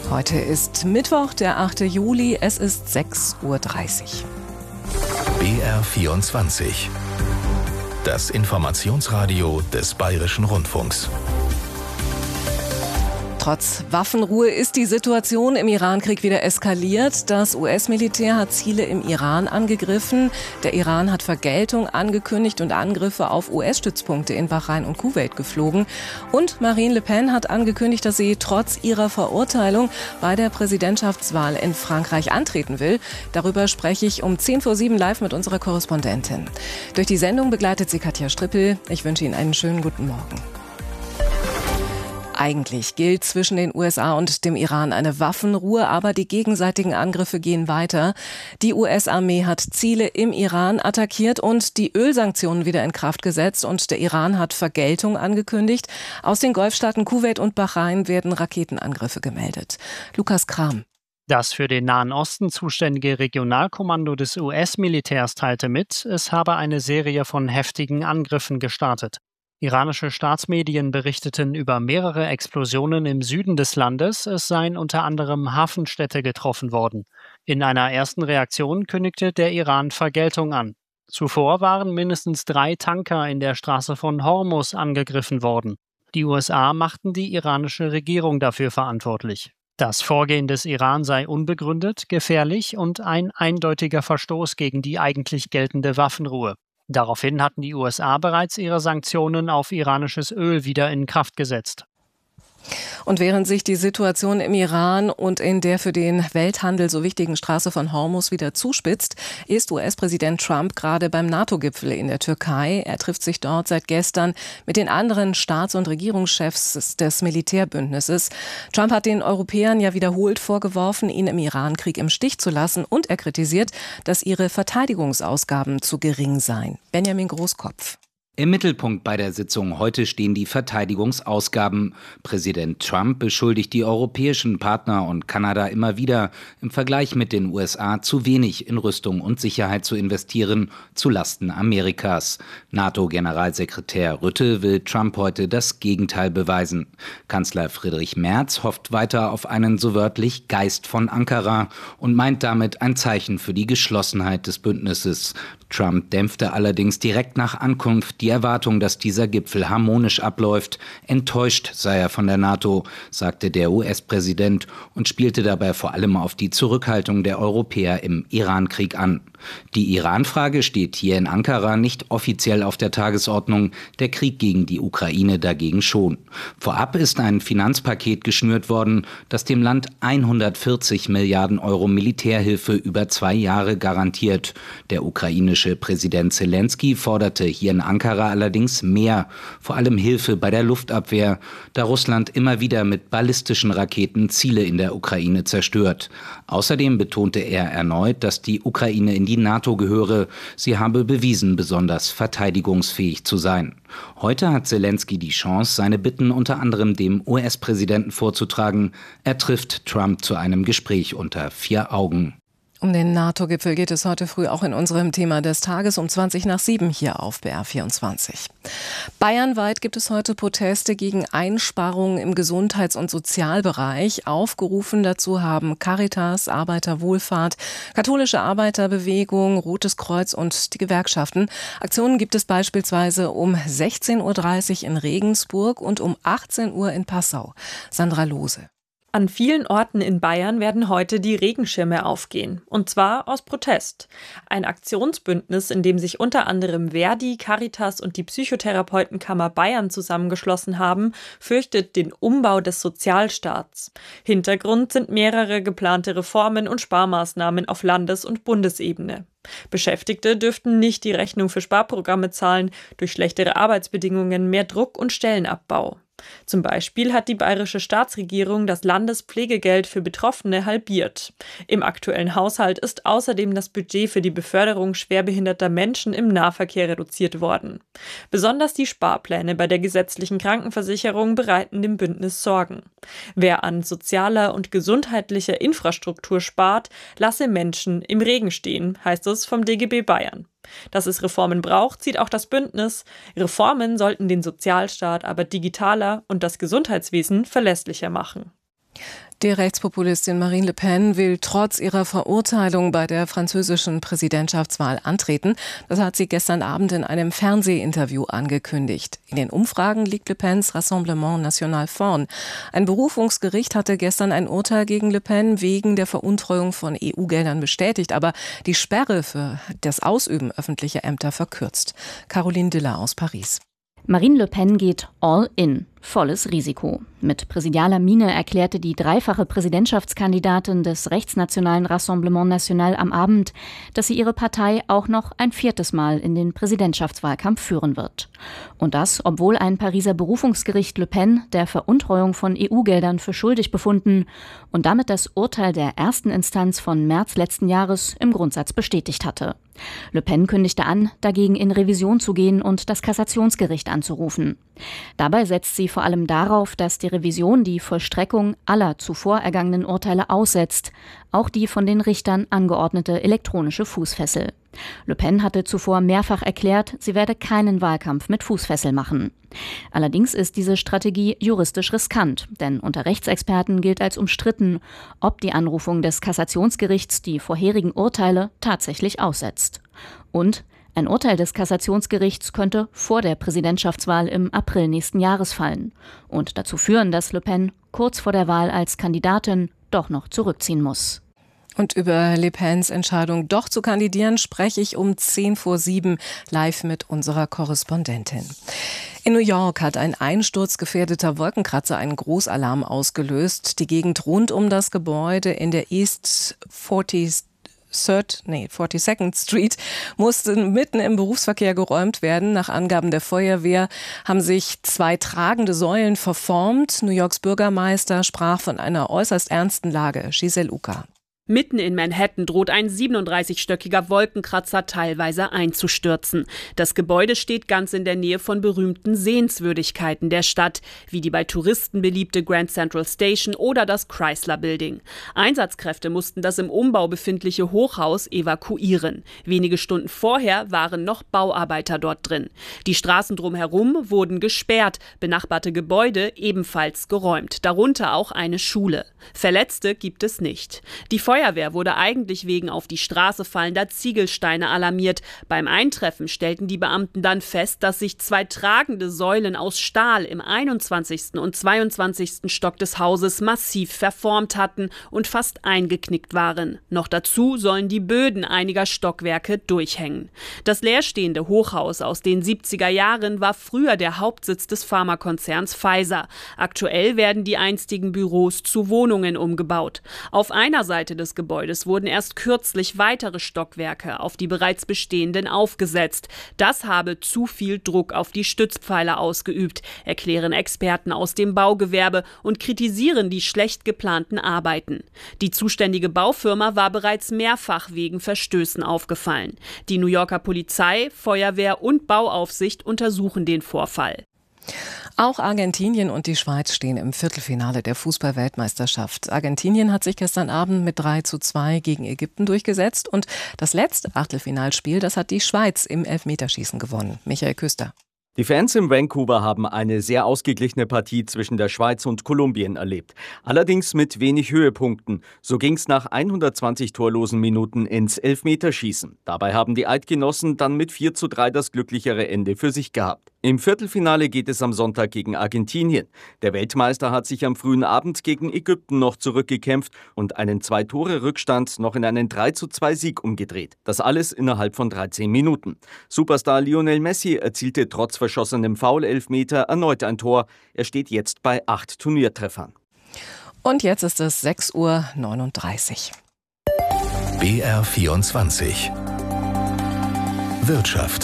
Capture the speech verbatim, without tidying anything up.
Heute ist Mittwoch, der achte Juli, es ist sechs Uhr dreißig. B R vierundzwanzig. Das Informationsradio des Bayerischen Rundfunks. Trotz Waffenruhe ist die Situation im Iran-Krieg wieder eskaliert. Das U S-Militär hat Ziele im Iran angegriffen. Der Iran hat Vergeltung angekündigt und Angriffe auf U S-Stützpunkte in Bahrain und Kuwait geflogen. Und Marine Le Pen hat angekündigt, dass sie trotz ihrer Verurteilung bei der Präsidentschaftswahl in Frankreich antreten will. Darüber spreche ich um zehn vor sieben live mit unserer Korrespondentin. Durch die Sendung begleitet sie Katja Strippel. Ich wünsche Ihnen einen schönen guten Morgen. Eigentlich gilt zwischen den U S A und dem Iran eine Waffenruhe, aber die gegenseitigen Angriffe gehen weiter. Die U S-Armee hat Ziele im Iran attackiert und die Ölsanktionen wieder in Kraft gesetzt und der Iran hat Vergeltung angekündigt. Aus den Golfstaaten Kuwait und Bahrain werden Raketenangriffe gemeldet. Lukas Kram. Das für den Nahen Osten zuständige Regionalkommando des U S-Militärs teilte mit, es habe eine Serie von heftigen Angriffen gestartet. Iranische Staatsmedien berichteten über mehrere Explosionen im Süden des Landes, es seien unter anderem Hafenstädte getroffen worden. In einer ersten Reaktion kündigte der Iran Vergeltung an. Zuvor waren mindestens drei Tanker in der Straße von Hormuz angegriffen worden. Die U S A machten die iranische Regierung dafür verantwortlich. Das Vorgehen des Iran sei unbegründet, gefährlich und ein eindeutiger Verstoß gegen die eigentlich geltende Waffenruhe. Daraufhin hatten die U S A bereits ihre Sanktionen auf iranisches Öl wieder in Kraft gesetzt. Und während sich die Situation im Iran und in der für den Welthandel so wichtigen Straße von Hormuz wieder zuspitzt, ist U S-Präsident Trump gerade beim NATO-Gipfel in der Türkei. Er trifft sich dort seit gestern mit den anderen Staats- und Regierungschefs des Militärbündnisses. Trump hat den Europäern ja wiederholt vorgeworfen, ihn im Iran-Krieg im Stich zu lassen, und er kritisiert, dass ihre Verteidigungsausgaben zu gering seien. Benjamin Großkopf. Im Mittelpunkt bei der Sitzung heute stehen die Verteidigungsausgaben. Präsident Trump beschuldigt die europäischen Partner und Kanada immer wieder, im Vergleich mit den U S A zu wenig in Rüstung und Sicherheit zu investieren, zu Lasten Amerikas. NATO-Generalsekretär Rutte will Trump heute das Gegenteil beweisen. Kanzler Friedrich Merz hofft weiter auf einen so wörtlich Geist von Ankara und meint damit ein Zeichen für die Geschlossenheit des Bündnisses. Trump dämpfte allerdings direkt nach Ankunft die Erwartung, dass dieser Gipfel harmonisch abläuft. Enttäuscht sei er von der NATO, sagte der U S-Präsident und spielte dabei vor allem auf die Zurückhaltung der Europäer im Iran-Krieg an. Die Iran-Frage steht hier in Ankara nicht offiziell auf der Tagesordnung, der Krieg gegen die Ukraine dagegen schon. Vorab ist ein Finanzpaket geschnürt worden, das dem Land hundertvierzig Milliarden Euro Militärhilfe über zwei Jahre garantiert. Der ukrainische Präsident Zelensky forderte hier in Ankara allerdings mehr, vor allem Hilfe bei der Luftabwehr, da Russland immer wieder mit ballistischen Raketen Ziele in der Ukraine zerstört. Außerdem betonte er erneut, dass die Ukraine in die NATO gehöre. Sie habe bewiesen, besonders verteidigungsfähig zu sein. Heute hat Zelensky die Chance, seine Bitten unter anderem dem U S-Präsidenten vorzutragen. Er trifft Trump zu einem Gespräch unter vier Augen. Um den NATO-Gipfel geht es heute früh auch in unserem Thema des Tages um zwanzig nach sieben hier auf B R vierundzwanzig. Bayernweit gibt es heute Proteste gegen Einsparungen im Gesundheits- und Sozialbereich. Aufgerufen dazu haben Caritas, Arbeiterwohlfahrt, Katholische Arbeiterbewegung, Rotes Kreuz und die Gewerkschaften. Aktionen gibt es beispielsweise um sechzehn Uhr dreißig in Regensburg und um achtzehn Uhr in Passau. Sandra Lohse. An vielen Orten in Bayern werden heute die Regenschirme aufgehen. Und zwar aus Protest. Ein Aktionsbündnis, in dem sich unter anderem Verdi, Caritas und die Psychotherapeutenkammer Bayern zusammengeschlossen haben, fürchtet den Umbau des Sozialstaats. Hintergrund sind mehrere geplante Reformen und Sparmaßnahmen auf Landes- und Bundesebene. Beschäftigte dürften nicht die Rechnung für Sparprogramme zahlen, durch schlechtere Arbeitsbedingungen, mehr Druck und Stellenabbau. Zum Beispiel hat die bayerische Staatsregierung das Landespflegegeld für Betroffene halbiert. Im aktuellen Haushalt ist außerdem das Budget für die Beförderung schwerbehinderter Menschen im Nahverkehr reduziert worden. Besonders die Sparpläne bei der gesetzlichen Krankenversicherung bereiten dem Bündnis Sorgen. Wer an sozialer und gesundheitlicher Infrastruktur spart, lasse Menschen im Regen stehen, heißt es vom D G B Bayern. Dass es Reformen braucht, sieht auch das Bündnis. Reformen sollten den Sozialstaat aber digitaler und das Gesundheitswesen verlässlicher machen. Die Rechtspopulistin Marine Le Pen will trotz ihrer Verurteilung bei der französischen Präsidentschaftswahl antreten. Das hat sie gestern Abend in einem Fernsehinterview angekündigt. In den Umfragen liegt Le Pens Rassemblement National vorn. Ein Berufungsgericht hatte gestern ein Urteil gegen Le Pen wegen der Veruntreuung von E U-Geldern bestätigt, aber die Sperre für das Ausüben öffentlicher Ämter verkürzt. Caroline Diller aus Paris. Marine Le Pen geht all in. Volles Risiko. Mit präsidialer Miene erklärte die dreifache Präsidentschaftskandidatin des rechtsnationalen Rassemblement National am Abend, dass sie ihre Partei auch noch ein viertes Mal in den Präsidentschaftswahlkampf führen wird. Und das, obwohl ein Pariser Berufungsgericht Le Pen der Veruntreuung von E U-Geldern für schuldig befunden und damit das Urteil der ersten Instanz von März letzten Jahres im Grundsatz bestätigt hatte. Le Pen kündigte an, dagegen in Revision zu gehen und das Kassationsgericht anzurufen. Dabei setzt sie vor allem darauf, dass die Revision die Vollstreckung aller zuvor ergangenen Urteile aussetzt, auch die von den Richtern angeordnete elektronische Fußfessel. Le Pen hatte zuvor mehrfach erklärt, sie werde keinen Wahlkampf mit Fußfessel machen. Allerdings ist diese Strategie juristisch riskant, denn unter Rechtsexperten gilt als umstritten, ob die Anrufung des Kassationsgerichts die vorherigen Urteile tatsächlich aussetzt. Und ein Urteil des Kassationsgerichts könnte vor der Präsidentschaftswahl im April nächsten Jahres fallen und dazu führen, dass Le Pen kurz vor der Wahl als Kandidatin doch noch zurückziehen muss. Und über Le Pens Entscheidung, doch zu kandidieren, spreche ich um zehn vor sieben live mit unserer Korrespondentin. In New York hat ein einsturzgefährdeter Wolkenkratzer einen Großalarm ausgelöst. Die Gegend rund um das Gebäude in der East vierzigsechsten Third, nee, forty-second Street musste mitten im Berufsverkehr geräumt werden. Nach Angaben der Feuerwehr haben sich zwei tragende Säulen verformt. New Yorks Bürgermeister sprach von einer äußerst ernsten Lage. Giselle Uka. Mitten in Manhattan droht ein siebenunddreißigstöckiger Wolkenkratzer teilweise einzustürzen. Das Gebäude steht ganz in der Nähe von berühmten Sehenswürdigkeiten der Stadt, wie die bei Touristen beliebte Grand Central Station oder das Chrysler Building. Einsatzkräfte mussten das im Umbau befindliche Hochhaus evakuieren. Wenige Stunden vorher waren noch Bauarbeiter dort drin. Die Straßen drumherum wurden gesperrt, benachbarte Gebäude ebenfalls geräumt, darunter auch eine Schule. Verletzte gibt es nicht. Die Die Feuerwehr wurde eigentlich wegen auf die Straße fallender Ziegelsteine alarmiert. Beim Eintreffen stellten die Beamten dann fest, dass sich zwei tragende Säulen aus Stahl im einundzwanzigsten und zweiundzwanzigsten Stock des Hauses massiv verformt hatten und fast eingeknickt waren. Noch dazu sollen die Böden einiger Stockwerke durchhängen. Das leerstehende Hochhaus aus den siebziger Jahren war früher der Hauptsitz des Pharmakonzerns Pfizer. Aktuell werden die einstigen Büros zu Wohnungen umgebaut. Auf einer Seite des Gebäudes wurden erst kürzlich weitere Stockwerke auf die bereits bestehenden aufgesetzt. Das habe zu viel Druck auf die Stützpfeiler ausgeübt, erklären Experten aus dem Baugewerbe und kritisieren die schlecht geplanten Arbeiten. Die zuständige Baufirma war bereits mehrfach wegen Verstößen aufgefallen. Die New Yorker Polizei, Feuerwehr und Bauaufsicht untersuchen den Vorfall. Auch Argentinien und die Schweiz stehen im Viertelfinale der Fußball-Weltmeisterschaft. Argentinien hat sich gestern Abend mit drei zu zwei gegen Ägypten durchgesetzt und das letzte Achtelfinalspiel, das hat die Schweiz im Elfmeterschießen gewonnen. Michael Küster. Die Fans in Vancouver haben eine sehr ausgeglichene Partie zwischen der Schweiz und Kolumbien erlebt. Allerdings mit wenig Höhepunkten. So ging es nach hundertzwanzig torlosen Minuten ins Elfmeterschießen. Dabei haben die Eidgenossen dann mit vier zu drei das glücklichere Ende für sich gehabt. Im Viertelfinale geht es am Sonntag gegen Argentinien. Der Weltmeister hat sich am frühen Abend gegen Ägypten noch zurückgekämpft und einen Zwei-Tore-Rückstand noch in einen drei zu zwei Sieg umgedreht. Das alles innerhalb von dreizehn Minuten. Superstar Lionel Messi erzielte trotz verschossenem Foul-Elfmeter erneut ein Tor. Er steht jetzt bei acht Turniertreffern. Und jetzt ist es sechs Uhr neununddreißig. B R vierundzwanzig Wirtschaft.